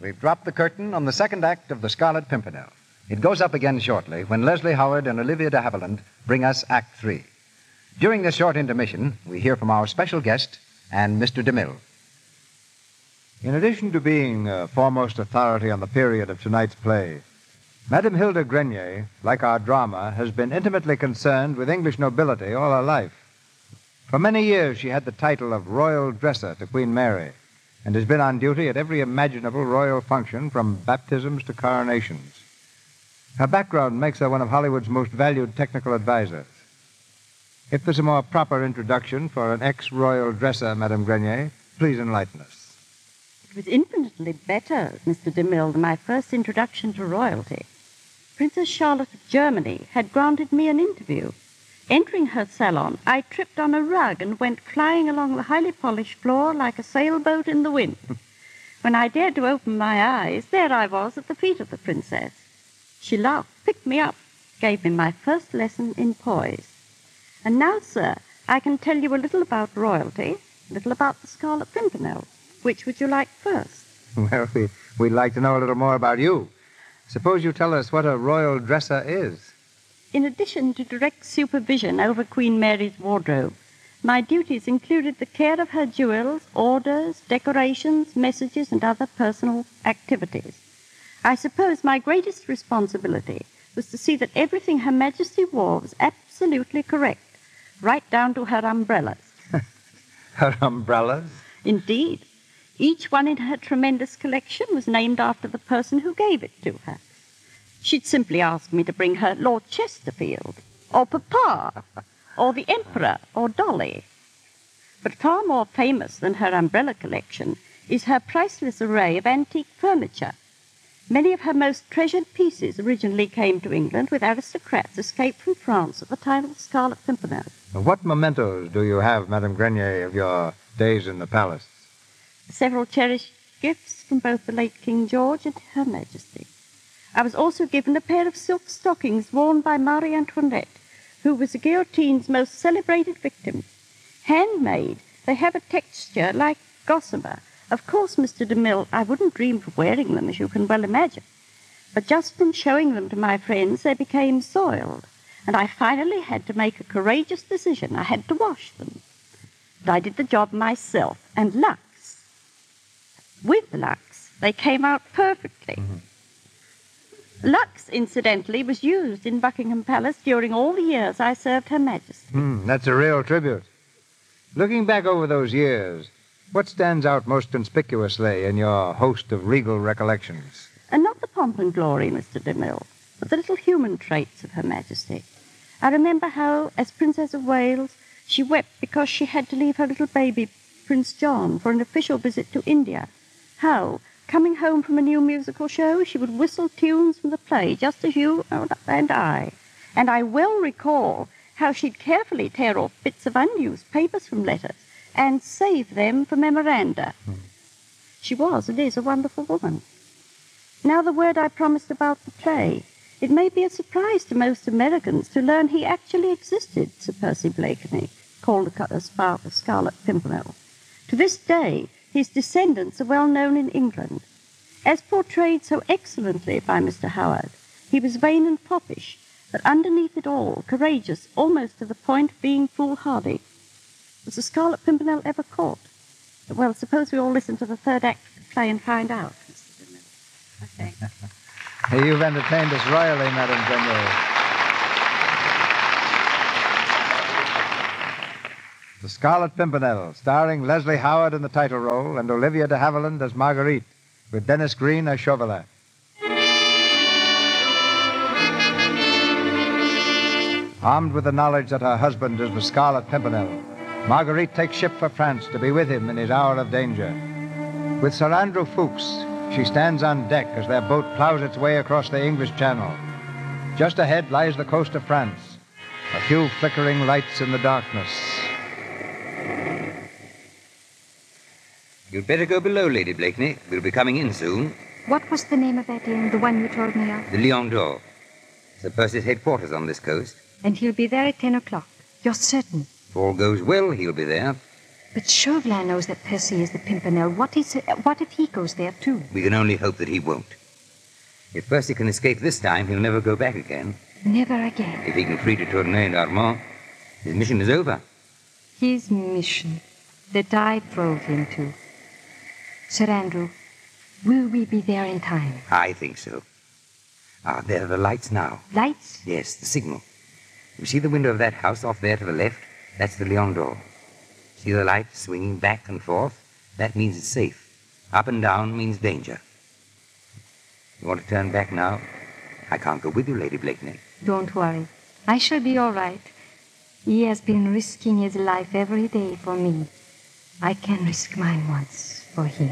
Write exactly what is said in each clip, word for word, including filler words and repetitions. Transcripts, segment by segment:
We've dropped the curtain on the second act of The Scarlet Pimpernel. It goes up again shortly when Leslie Howard and Olivia de Havilland bring us Act Three. During this short intermission, we hear from our special guest and Mister DeMille. In addition to being a foremost authority on the period of tonight's play, Madame Hilda Grenier, like our drama, has been intimately concerned with English nobility all her life. For many years, she had the title of Royal Dresser to Queen Mary and has been on duty at every imaginable royal function from baptisms to coronations. Her background makes her one of Hollywood's most valued technical advisors. If there's a more proper introduction for an ex-royal dresser, Madame Grenier, please enlighten us. It was infinitely better, Mister DeMille, than my first introduction to royalty. Princess Charlotte of Germany had granted me an interview. Entering her salon, I tripped on a rug and went flying along the highly polished floor like a sailboat in the wind. When I dared to open my eyes, there I was at the feet of the princess. She laughed, picked me up, gave me my first lesson in poise. And now, sir, I can tell you a little about royalty, a little about the Scarlet Pimpernel. Which would you like first? Well, we, we'd like to know a little more about you. Suppose you tell us what a royal dresser is. In addition to direct supervision over Queen Mary's wardrobe, my duties included the care of her jewels, orders, decorations, messages, and other personal activities. I suppose my greatest responsibility was to see that everything Her Majesty wore was absolutely correct, right down to her umbrellas. Her umbrellas? Indeed. Each one in her tremendous collection was named after the person who gave it to her. She'd simply ask me to bring her Lord Chesterfield, or Papa, or the Emperor, or Dolly. But far more famous than her umbrella collection is her priceless array of antique furniture. Many of her most treasured pieces originally came to England with aristocrats escaped from France at the time of the Scarlet Pimpernel. What mementos do you have, Madame Grenier, of your days in the palace? Several cherished gifts from both the late King George and Her Majesty. I was also given a pair of silk stockings worn by Marie Antoinette, who was the guillotine's most celebrated victim. Handmade, they have a texture like gossamer. Of course, Mister DeMille, I wouldn't dream of wearing them, as you can well imagine. But just from showing them to my friends, they became soiled, and I finally had to make a courageous decision. I had to wash them. But I did the job myself, and Lux, with Lux, they came out perfectly. Mm-hmm. Lux, incidentally, was used in Buckingham Palace during all the years I served Her Majesty. Mm, that's a real tribute. Looking back over those years, what stands out most conspicuously in your host of regal recollections? And not the pomp and glory, Mister DeMille, but the little human traits of Her Majesty. I remember how, as Princess of Wales, she wept because she had to leave her little baby, Prince John, for an official visit to India. How, coming home from a new musical show, she would whistle tunes from the play, just as you and I. And I well recall how she'd carefully tear off bits of unused papers from letters and save them for memoranda. Hmm. She was and is a wonderful woman. Now the word I promised about the play. It may be a surprise to most Americans to learn he actually existed, Sir Percy Blakeney, called the Scarlet Pimpernel. To this day, his descendants are well known in England. As portrayed so excellently by Mister Howard, he was vain and foppish, but underneath it all, courageous, almost to the point of being foolhardy. Was the Scarlet Pimpernel ever caught? Well, suppose we all listen to the third act of the play and find out, Mister DeMille. Okay. You've entertained us royally, Madame Grenier. The Scarlet Pimpernel, starring Leslie Howard in the title role and Olivia de Havilland as Marguerite, with Dennis Green as Chauvelin. Armed with the knowledge that her husband is the Scarlet Pimpernel, Marguerite takes ship for France to be with him in his hour of danger. With Sir Andrew Ffoulkes, she stands on deck as their boat plows its way across the English Channel. Just ahead lies the coast of France, a few flickering lights in the darkness. You'd better go below, Lady Blakeney. We'll be coming in soon. What was the name of that inn, the one you told me of? The Lion d'Or. Sir Percy's headquarters on this coast. And he'll be there at ten o'clock. You're certain? If all goes well, he'll be there. But Chauvelin knows that Percy is the Pimpernel. What is it, what if he goes there too? We can only hope that he won't. If Percy can escape this time, he'll never go back again. Never again. If he can free de Tournay and Armand, his mission is over. His mission that I drove him to. Sir Andrew, will we be there in time? I think so. Ah, there are the lights now. Lights? Yes, the signal. You see the window of that house off there to the left? That's the Lion d'Or. See the light swinging back and forth? That means it's safe. Up and down means danger. You want to turn back now? I can't go with you, Lady Blakeney. Don't worry. I shall be all right. He has been risking his life every day for me. I can risk mine once for him.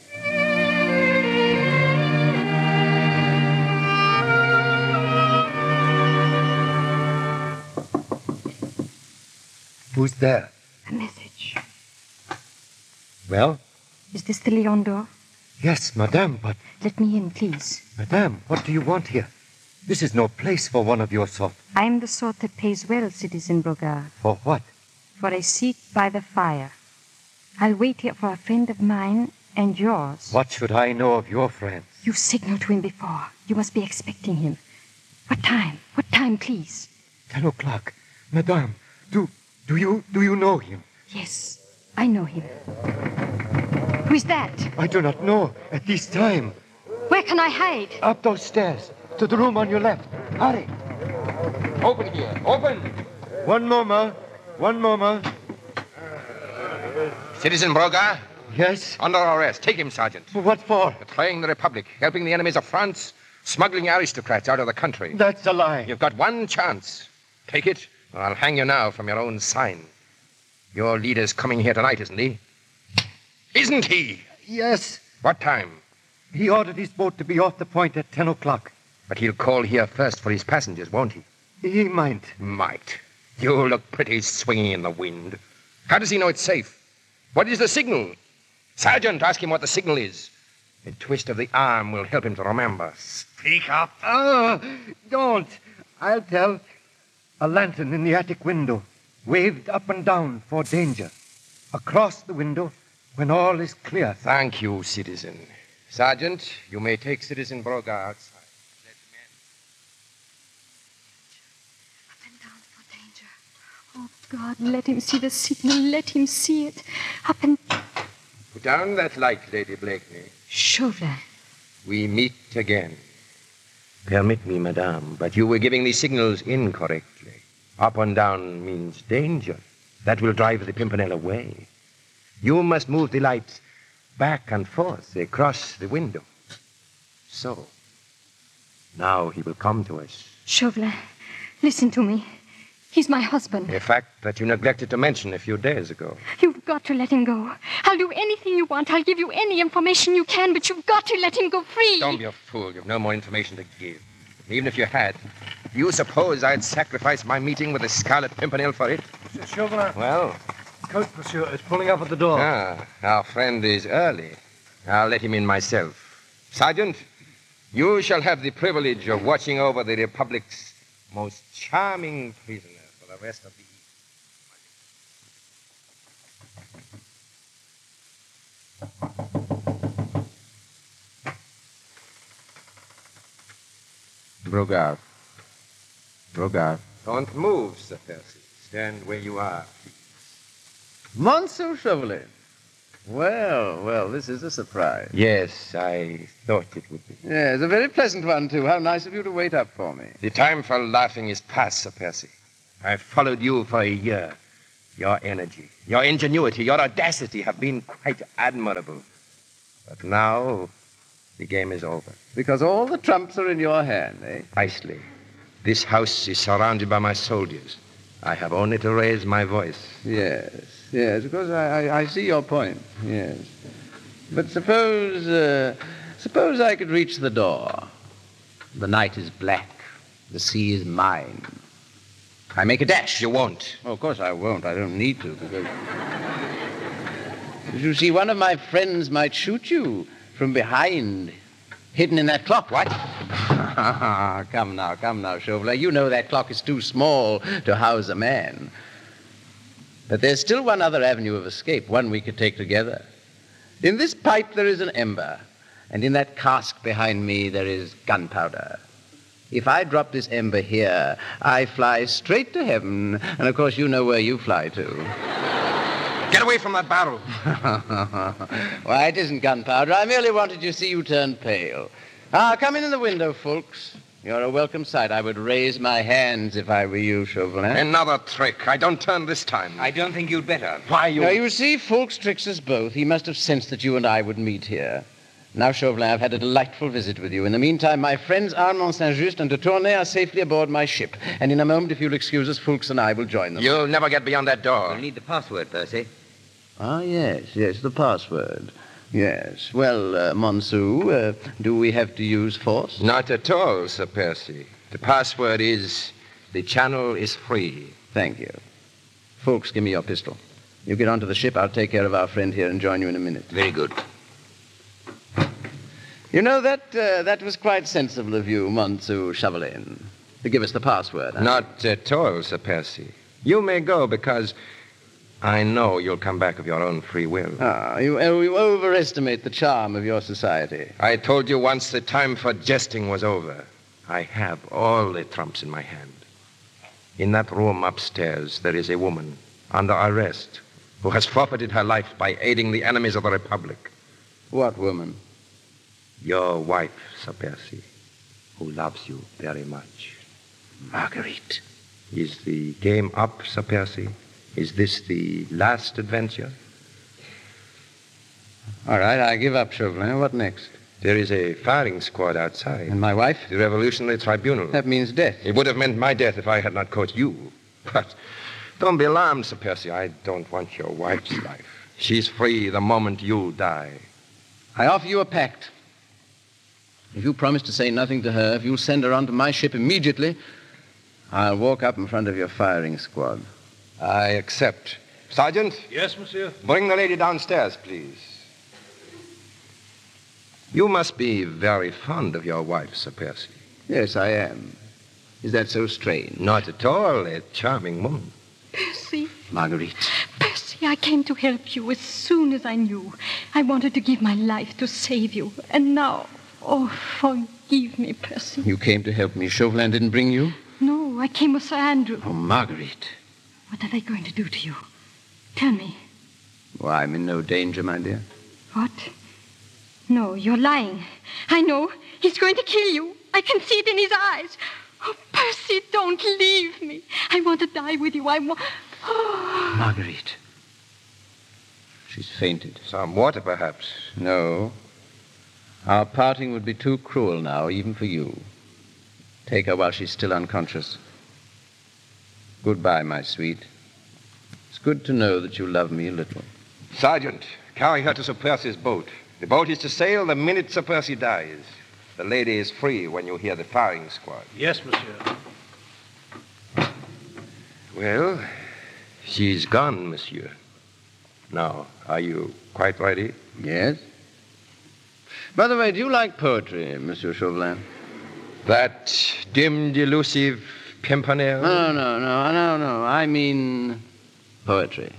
Who's there? A message. Well? Is this the Lion d'Or? Yes, madame, but... Let me in, please. Madame, what do you want here? This is no place for one of your sort. I am the sort that pays well, Citizen Brogard. For what? For a seat by the fire. I'll wait here for a friend of mine and yours. What should I know of your friends? You signaled to him before. You must be expecting him. What time? What time, please? Ten o'clock. Madame, do... do you... do you know him? Yes, I know him. Who is that? I do not know. At this time. Where can I hide? Up those stairs. To the room on your left. Hurry. Open here. Open. One moment. One moment. Citizen Brogard, Yes? under arrest. Take him, Sergeant. What for? Betraying the Republic, helping the enemies of France, smuggling aristocrats out of the country. That's a lie. You've got one chance. Take it, or I'll hang you now from your own sign. Your leader's coming here tonight, isn't he? Isn't he? Yes. What time? He ordered his boat to be off the point at ten o'clock. But he'll call here first for his passengers, won't he? He might. Might. You look pretty swinging in the wind. How does he know it's safe? What is the signal? Sergeant, ask him what the signal is. A twist of the arm will help him to remember. Speak up. Oh, don't. I'll tell. A lantern in the attic window, waved up and down for danger. Across the window, when all is clear. Thank you, citizen. Sergeant, you may take Citizen Brogard outside. Up and down for danger. Oh, God, let him see the signal. Let him see it. Up and... Put down that light, Lady Blakeney. Chauvelin. We meet again. Permit me, madame, but you were giving the signals incorrectly. Up and down means danger. That will drive the Pimpernel away. You must move the light back and forth across the window. So. Now he will come to us. Chauvelin, listen to me. He's my husband. A fact that you neglected to mention a few days ago. You've got to let him go. I'll do anything you want. I'll give you any information you can, but you've got to let him go free. Don't be a fool. You've no more information to give. Even if you had, do you suppose I'd sacrifice my meeting with the Scarlet Pimpernel for it? Monsieur Chauvelin, Well, coach, monsieur, is pulling up at the door. ah, our friend is early. I'll let him in myself. Sergeant, you shall have the privilege of watching over the Republic's most charming prisoner for the rest of the evening. Brogard. Brogard. Don't move, Sir Percy. Stand where you are. Monsieur Chauvelin. Well, well, this is a surprise. Yes, I thought it would be. Yes, a very pleasant one, too. How nice of you to wait up for me. The time for laughing is past, Sir Percy. I've followed you for a year. Your energy, your ingenuity, your audacity have been quite admirable. But now, the game is over. Because all the trumps are in your hand, eh? Precisely. This house is surrounded by my soldiers. I have only to raise my voice. Yes, yes, of course, I, I, I see your point, yes. But suppose, uh, suppose I could reach the door. The night is black. The sea is mine. I make a dash. You won't. Oh, of course I won't. I don't need to, because... You see, one of my friends might shoot you from behind, hidden in that clock. What? Come now, come now, Chauvelin. You know that clock is too small to house a man. But there's still one other avenue of escape, one we could take together. In this pipe there is an ember, and in that cask behind me there is gunpowder. If I drop this ember here, I fly straight to heaven, and of course you know where you fly to. Get away from that barrel. Why, it isn't gunpowder. I merely wanted to see you turn pale. Ah, come in in the window, folks. You're a welcome sight. I would raise my hands if I were you, Chauvelin. Another trick. I don't turn this time. I don't think you'd better. Why, you... Now, you see, Fulks tricks us both. He must have sensed that you and I would meet here. Now, Chauvelin, I've had a delightful visit with you. In the meantime, my friends Armand Saint-Just and de Tournay are safely aboard my ship. And in a moment, if you'll excuse us, Fulks and I will join them. You'll never get beyond that door. We'll need the password, Percy. Ah, yes, yes, the password. Yes. Well, uh, Monsieur, uh, do we have to use force? Not at all, Sir Percy. The password is, the channel is free. Thank you. Folks, give me your pistol. You get onto the ship, I'll take care of our friend here and join you in a minute. Very good. You know, that uh, that was quite sensible of you, Monsieur Chauvelin, to give us the password. Huh? Not at all, Sir Percy. You may go because I know you'll come back of your own free will. Ah, you, oh, you overestimate the charm of your society. I told you once the time for jesting was over. I have all the trumps in my hand. In that room upstairs, there is a woman under arrest who has forfeited her life by aiding the enemies of the Republic. What woman? Your wife, Sir Percy, who loves you very much. Marguerite. Is the game up, Sir Percy? Is this the last adventure? All right, I give up, Chauvelin. What next? There is a firing squad outside. And my wife? The Revolutionary Tribunal. That means death. It would have meant my death if I had not caught you. But don't be alarmed, Sir Percy. I don't want your wife's life. She's free the moment you die. I offer you a pact. If you promise to say nothing to her, if you'll send her onto my ship immediately, I'll walk up in front of your firing squad. I accept. Sergeant? Yes, monsieur? Bring the lady downstairs, please. You must be very fond of your wife, Sir Percy. Yes, I am. Is that so strange? Not at all. A charming woman. Percy, Marguerite. Percy, I came to help you as soon as I knew. I wanted to give my life to save you. And now, oh, forgive me, Percy. You came to help me. Chauvelin didn't bring you? No, I came with Sir Andrew. Oh, Marguerite. What are they going to do to you? Tell me. Well, I'm in no danger, my dear. What? No, you're lying. I know. He's going to kill you. I can see it in his eyes. Oh, Percy, don't leave me. I want to die with you. I want... Oh. Marguerite. She's fainted. Some water, perhaps. No. Our parting would be too cruel now, even for you. Take her while she's still unconscious. Goodbye, my sweet. It's good to know that you love me a little. Sergeant, carry her to Sir Percy's boat. The boat is to sail the minute Sir Percy dies. The lady is free when you hear the firing squad. Yes, monsieur. Well, she's gone, monsieur. Now, are you quite ready? Yes. By the way, do you like poetry, Monsieur Chauvelin? That dim, delusive Pimpernel? No, no, no, no, no. I mean poetry.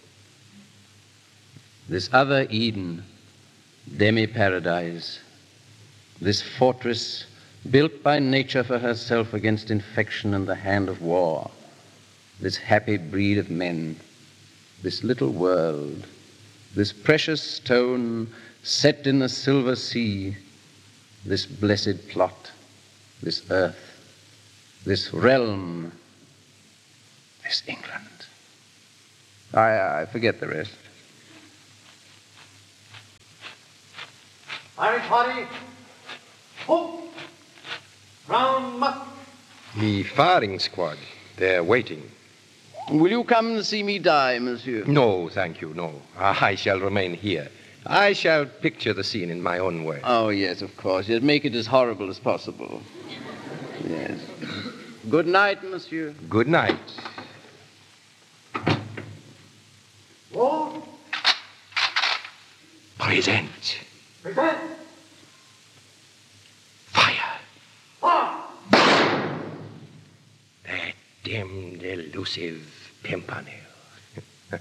This other Eden, demi-paradise, this fortress built by nature for herself against infection and the hand of war, this happy breed of men, this little world, this precious stone set in the silver sea, this blessed plot, this earth, this realm, this England. I, I forget the rest. Firing party, hook, round muck. The firing squad. They're waiting. Will you come and see me die, monsieur? No, thank you, no. I shall remain here. I shall picture the scene in my own way. Oh, yes, of course. Yes, make it as horrible as possible. Yes. Good night, monsieur. Good night. Roll, Present. present, Fire. fire. That dim, elusive Pimpernel.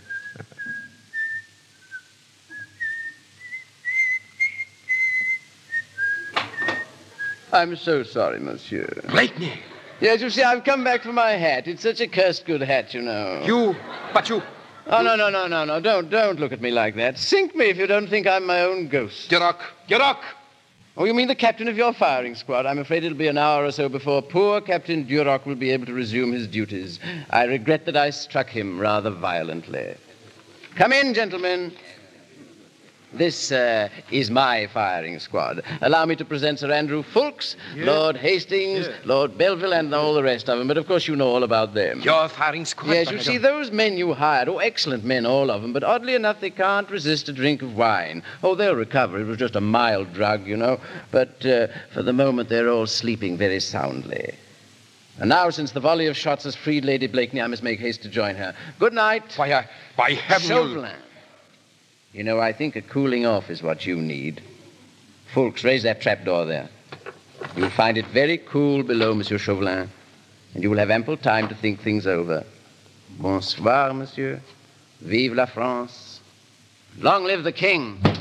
I'm so sorry, monsieur. Blakeney! Yes, you see, I've come back for my hat. It's such a cursed good hat, you know. You, but you... Oh, no, no, no, no, no. Don't, don't look at me like that. Sink me if you don't think I'm my own ghost. Duroc, Duroc! Oh, you mean the captain of your firing squad? I'm afraid it'll be an hour or so before poor Captain Duroc will be able to resume his duties. I regret that I struck him rather violently. Come in, gentlemen. This uh, is my firing squad. Allow me to present Sir Andrew Fulks, Yes. Lord Hastings, Yes. Lord Belleville, and all the rest of them. But of course you know all about them. Your firing squad. Yes, but you I see, don't- those men you hired, oh, excellent men, all of them, but oddly enough, they can't resist a drink of wine. Oh, they'll recover. It was just a mild drug, you know. But uh, for the moment, they're all sleeping very soundly. And now, since the volley of shots has freed Lady Blakeney, I must make haste to join her. Good night. By, uh, by heaven, you'll- Chauvelin. You know, I think a cooling off is what you need. Fulks, raise that trapdoor there. You'll find it very cool below, Monsieur Chauvelin, and you will have ample time to think things over. Bonsoir, monsieur. Vive la France. Long live the king.